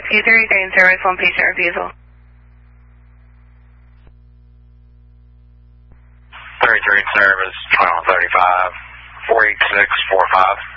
Rescue 3, getting service on patient refusal. 33 service, 2135, 48645.